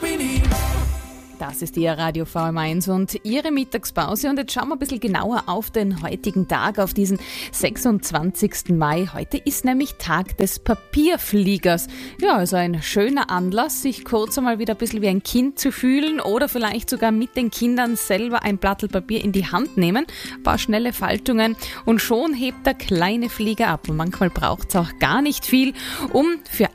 Das ist Ihr Radio VM1 und Ihre Mittagspause. Und jetzt schauen wir ein bisschen genauer auf den heutigen Tag, auf diesen 26. Mai. Heute ist nämlich Tag des Papierfliegers. Ja, also ein schöner Anlass, sich kurz einmal wieder ein bisschen wie ein Kind zu fühlen oder vielleicht sogar mit den Kindern selber ein Blattl Papier in die Hand nehmen. Ein paar schnelle Faltungen und schon hebt der kleine Flieger ab. Und manchmal braucht es auch gar nicht viel, um für